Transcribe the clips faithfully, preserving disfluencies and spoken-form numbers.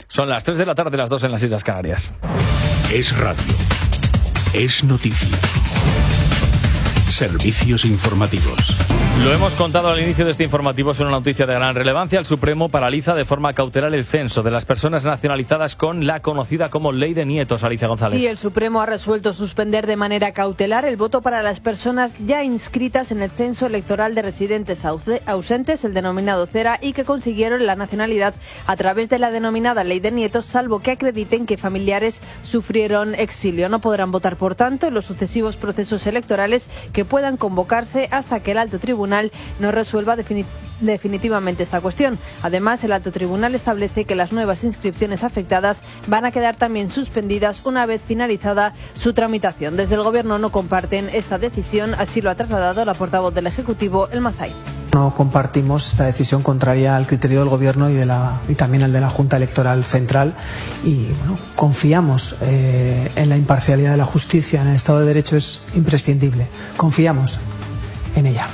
Son las tres de la tarde, las dos en las Islas Canarias. Es radio. Es noticia. Servicios informativos. Lo hemos contado al inicio de este informativo, es una noticia de gran relevancia. El Supremo paraliza de forma cautelar el censo de las personas nacionalizadas con la conocida como Ley de Nietos. Alicia González. Sí, el Supremo ha resuelto suspender de manera cautelar el voto para las personas ya inscritas en el censo electoral de residentes ausentes, el denominado CERA, y que consiguieron la nacionalidad a través de la denominada Ley de Nietos, salvo que acrediten que familiares sufrieron exilio. No podrán votar, por tanto, en los sucesivos procesos electorales que puedan convocarse hasta que el alto tribunal no resuelva defini- definitivamente esta cuestión. Además, el alto tribunal establece que las nuevas inscripciones afectadas van a quedar también suspendidas una vez finalizada su tramitación. Desde el Gobierno no comparten esta decisión, así lo ha trasladado la portavoz del Ejecutivo, Elma Saiz. No compartimos esta decisión contraria al criterio del Gobierno y, de la, y también al de la Junta Electoral Central, y bueno, confiamos eh, en la imparcialidad de la justicia, en el Estado de Derecho es imprescindible. Confiamos en ella.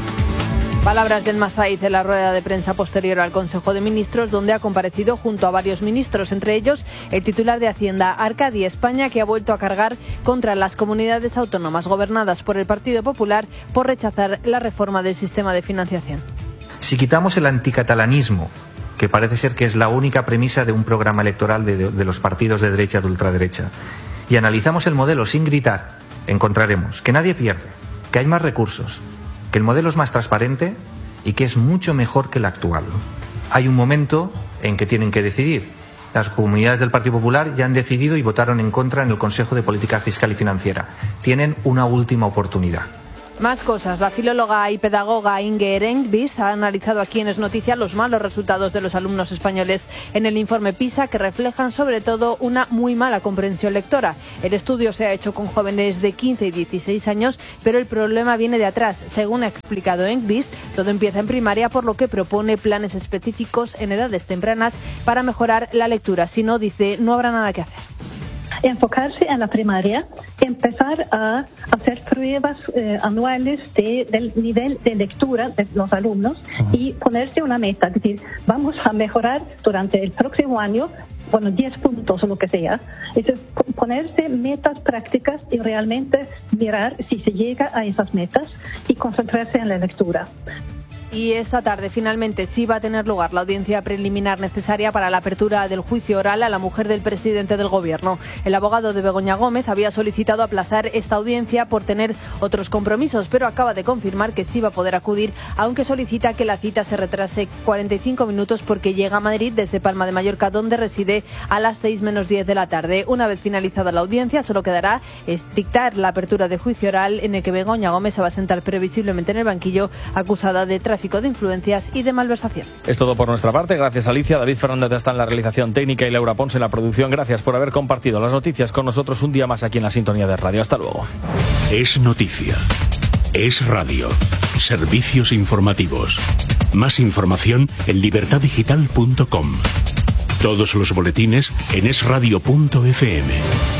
Palabras del Masaiz en la rueda de prensa posterior al Consejo de Ministros, donde ha comparecido junto a varios ministros, entre ellos el titular de Hacienda, Arcadi España, que ha vuelto a cargar contra las comunidades autónomas gobernadas por el Partido Popular por rechazar la reforma del sistema de financiación. Si quitamos el anticatalanismo, que parece ser que es la única premisa de un programa electoral de, de, de los partidos de derecha, de ultraderecha, y analizamos el modelo sin gritar, encontraremos que nadie pierde, que hay más recursos, que el modelo es más transparente y que es mucho mejor que el actual. Hay un momento en que tienen que decidir. Las comunidades del Partido Popular ya han decidido y votaron en contra en el Consejo de Política Fiscal y Financiera. Tienen una última oportunidad. Más cosas. La filóloga y pedagoga Inge Engbist ha analizado aquí en Es Noticia los malos resultados de los alumnos españoles en el informe PISA, que reflejan sobre todo una muy mala comprensión lectora. El estudio se ha hecho con jóvenes de quince y dieciséis años, pero el problema viene de atrás. Según ha explicado Engbist, todo empieza en primaria, por lo que propone planes específicos en edades tempranas para mejorar la lectura. Si no, dice, no habrá nada que hacer. Enfocarse en la primaria, empezar a hacer pruebas eh, anuales de, del nivel de lectura de los alumnos y ponerse una meta, es decir, vamos a mejorar durante el próximo año, bueno, diez puntos o lo que sea. Es decir, ponerse metas prácticas y realmente mirar si se llega a esas metas y concentrarse en la lectura. Y esta tarde finalmente sí va a tener lugar la audiencia preliminar necesaria para la apertura del juicio oral a la mujer del presidente del Gobierno. El abogado de Begoña Gómez había solicitado aplazar esta audiencia por tener otros compromisos, pero acaba de confirmar que sí va a poder acudir, aunque solicita que la cita se retrase cuarenta y cinco minutos porque llega a Madrid desde Palma de Mallorca, donde reside, a las seis menos diez de la tarde. Una vez finalizada la audiencia, solo quedará dictar la apertura de juicio oral, en el que Begoña Gómez se va a sentar previsiblemente en el banquillo, acusada de tráfico de influencias y de malversación. Es todo por nuestra parte. Gracias, Alicia. David Fernández está en la realización técnica y Laura Pons en la producción. Gracias por haber compartido las noticias con nosotros un día más aquí en la sintonía de radio. Hasta luego. Es noticia. Es radio. Servicios informativos. Más información en libertad digital punto com. Todos los boletines en es radio punto efe eme.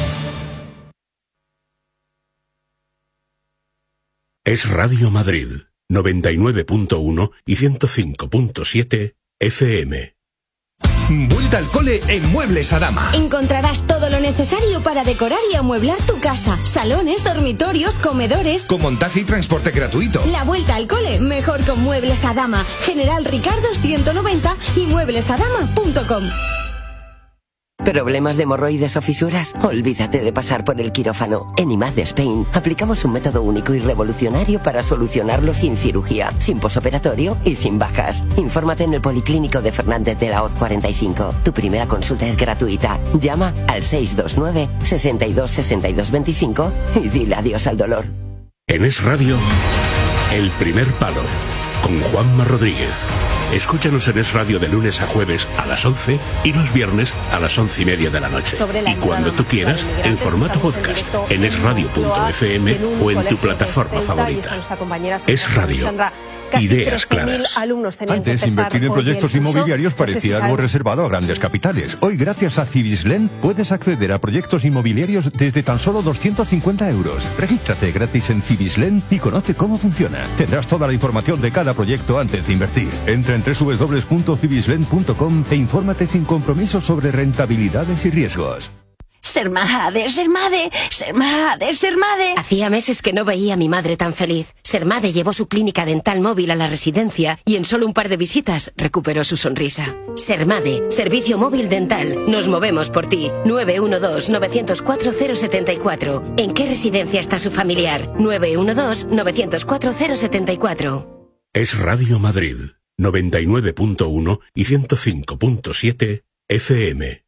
Es Radio Madrid. noventa y nueve punto uno y ciento cinco punto siete efe eme. Vuelta al cole en Muebles Adama. Encontrarás todo lo necesario para decorar y amueblar tu casa. Salones, dormitorios, comedores. Con montaje y transporte gratuito. La vuelta al cole mejor con Muebles Adama. General Ricardo ciento noventa y muebles adama punto com. ¿Problemas de hemorroides o fisuras? Olvídate de pasar por el quirófano. En I M A D Spain aplicamos un método único y revolucionario para solucionarlo sin cirugía, sin posoperatorio y sin bajas. Infórmate en el Policlínico de Fernández de la Hoz cuarenta y cinco. Tu primera consulta es gratuita. Llama al seis dos nueve, sesenta y dos, sesenta y dos veinticinco y dile adiós al dolor. En Es Radio, El Primer Palo, con Juanma Rodríguez. Escúchanos en Es Radio de lunes a jueves a las once y los viernes a las once y media de la noche. Y cuando tú quieras, en formato podcast, en es radio punto efe eme o en tu plataforma favorita. Es Radio. Casi ideas trece mil claras. alumnos tenían que Antes, empezar invertir en hoy proyectos el curso. inmobiliarios No sé si parecía algo saben- reservado a grandes capitales. Hoy, gracias a Civislend, puedes acceder a proyectos inmobiliarios desde tan solo doscientos cincuenta euros. Regístrate gratis en Civislend y conoce cómo funciona. Tendrás toda la información de cada proyecto antes de invertir. Entra en doble u doble u doble u punto civislend punto com e infórmate sin compromiso sobre rentabilidades y riesgos. Sermade, Sermade, Sermade, Sermade. Hacía meses que no veía a mi madre tan feliz. Sermade llevó su clínica dental móvil a la residencia y en solo un par de visitas recuperó su sonrisa. Sermade, servicio móvil dental. Nos movemos por ti. nueve uno dos, nueve cero cuatro, cero siete cuatro. ¿En qué residencia está su familiar? nueve uno dos, nueve cero cuatro, cero siete cuatro. Es Radio Madrid, noventa y nueve punto uno y ciento cinco punto siete F M.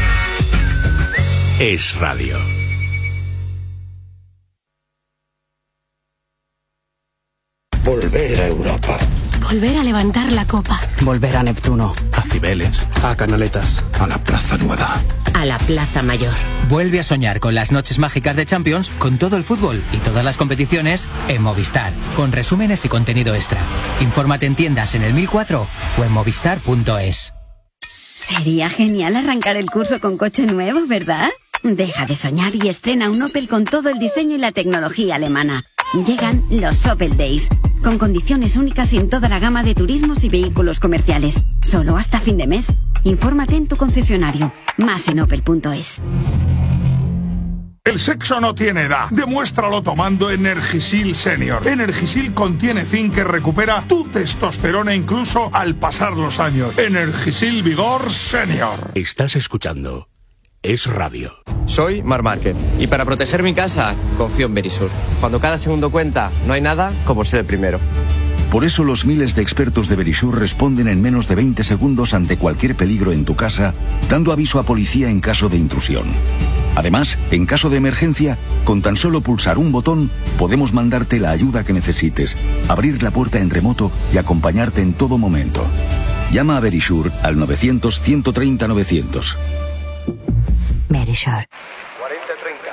Es Radio. Volver a Europa. Volver a levantar la copa. Volver a Neptuno. A Cibeles. A Canaletas. A la Plaza Nueva. A la Plaza Mayor. Vuelve a soñar con las noches mágicas de Champions, con todo el fútbol y todas las competiciones en Movistar, con resúmenes y contenido extra. Infórmate en tiendas en el mil cuatro o en movistar punto es. Sería genial arrancar el curso con coche nuevo, ¿verdad? Deja de soñar y estrena un Opel con todo el diseño y la tecnología alemana. Llegan los Opel Days, con condiciones únicas en toda la gama de turismos y vehículos comerciales. Solo hasta fin de mes. Infórmate en tu concesionario. Más en opel punto es. El sexo no tiene edad. Demuéstralo tomando Energisil Senior. Energisil contiene zinc que recupera tu testosterona incluso al pasar los años. Energisil Vigor Senior. Estás escuchando Es Radio. Soy Mar Márquez y para proteger mi casa confío en Verisur. Cuando cada segundo cuenta, no hay nada como ser el primero. Por eso los miles de expertos de Verisur responden en menos de veinte segundos ante cualquier peligro en tu casa, dando aviso a policía en caso de intrusión. Además, en caso de emergencia, con tan solo pulsar un botón, podemos mandarte la ayuda que necesites, abrir la puerta en remoto y acompañarte en todo momento. Llama a Verisur al novecientos, ciento treinta, novecientos. Verisur. cuarenta treinta.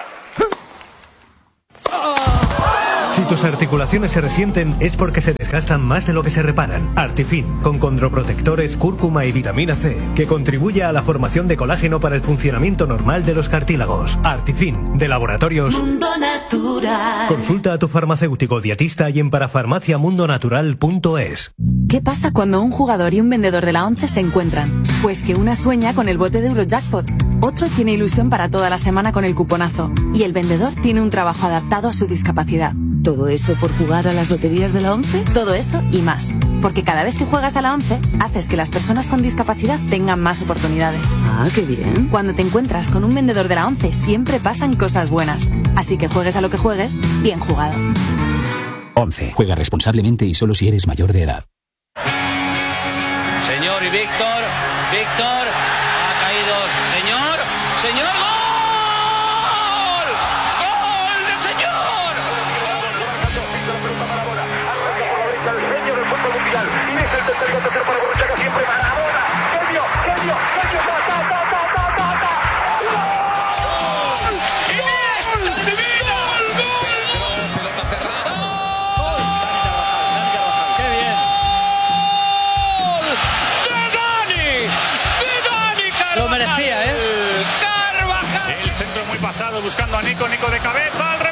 Si tus articulaciones se resienten es porque se desgastan más de lo que se reparan. Artifin, con condroprotectores, cúrcuma y vitamina C, que contribuye a la formación de colágeno para el funcionamiento normal de los cartílagos. Artifin, de Laboratorios Mundo Natural. Consulta a tu farmacéutico dietista y en parafarmacia mundo natural punto es. ¿Qué pasa cuando un jugador y un vendedor de la ONCE se encuentran? Pues que una sueña con el bote de Eurojackpot, otro tiene ilusión para toda la semana con el cuponazo y el vendedor tiene un trabajo adaptado a su discapacidad. ¿Todo eso por jugar a las loterías de la ONCE? Todo eso y más. Porque cada vez que juegas a la ONCE, haces que las personas con discapacidad tengan más oportunidades. Ah, qué bien. Cuando te encuentras con un vendedor de la ONCE, siempre pasan cosas buenas. Así que juegues a lo que juegues, bien jugado. ONCE. Juega responsablemente y solo si eres mayor de edad. Señor y Víctor. Víctor. Ha caído. Señor. Señor. ¡Gol! Lo merecía, ¿eh? Carvajal. El centro muy pasado buscando a Nico, Nico de cabeza.